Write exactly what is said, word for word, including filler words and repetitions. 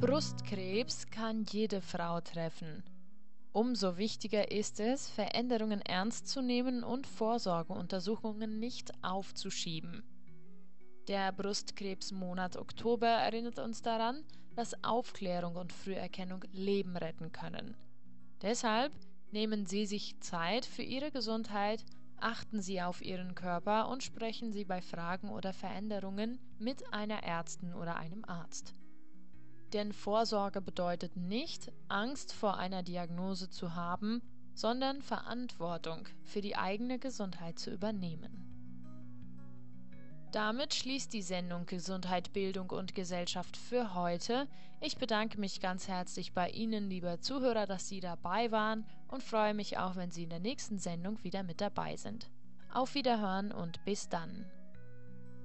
Brustkrebs kann jede Frau treffen. Umso wichtiger ist es, Veränderungen ernst zu nehmen und Vorsorgeuntersuchungen nicht aufzuschieben. Der Brustkrebsmonat Oktober erinnert uns daran, dass Aufklärung und Früherkennung Leben retten können. Deshalb nehmen Sie sich Zeit für Ihre Gesundheit, achten Sie auf Ihren Körper und sprechen Sie bei Fragen oder Veränderungen mit einer Ärztin oder einem Arzt. Denn Vorsorge bedeutet nicht, Angst vor einer Diagnose zu haben, sondern Verantwortung für die eigene Gesundheit zu übernehmen. Damit schließt die Sendung Gesundheit, Bildung und Gesellschaft für heute. Ich bedanke mich ganz herzlich bei Ihnen, liebe Zuhörer, dass Sie dabei waren und freue mich auch, wenn Sie in der nächsten Sendung wieder mit dabei sind. Auf Wiederhören und bis dann.